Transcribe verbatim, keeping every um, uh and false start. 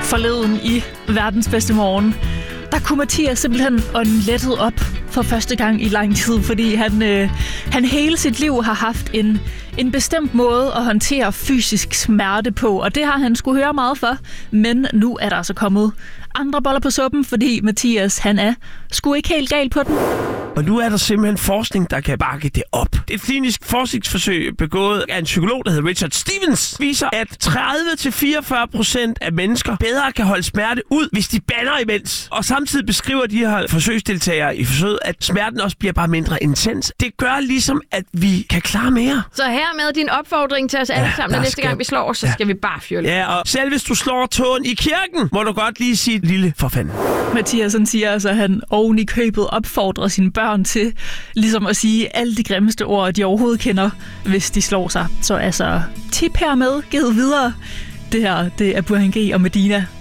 Forleden i Verdens Bedste Morgen, der kunne Mathias simpelthen ånde lettet op for første gang i lang tid, fordi han, øh, han hele sit liv har haft en, en bestemt måde at håndtere fysisk smerte på, og det har han skulle høre meget for, men nu er der altså kommet andre boller på suppen, fordi Mathias, han er sgu ikke helt gal på den. Og nu er der simpelthen forskning, der kan bakke det op. Et klinisk forskningsforsøg begået af en psykolog, der hedder Richard Stevens, viser, at tredive til fireogfyrre procent af mennesker bedre kan holde smerte ud, hvis de bander imens. Og samtidig beskriver de her forsøgsdeltagere i forsøget, at smerten også bliver bare mindre intens. Det gør ligesom, at vi kan klare mere. Så her med din opfordring til os alle Ja, sammen, at næste skal- gang vi slår, så Ja. skal vi bare fyre lidt. Ja, og selv hvis du slår tåen i kirken, må du godt lige sige et lille for fanden. Mathias han siger altså, at han oven i købet opfordrer sine børn til ligesom at sige alle de grimmeste ord, de overhovedet kender, hvis de slår sig. Så altså, tip hermed, givet videre. Det her, det er Burhan G og Medina.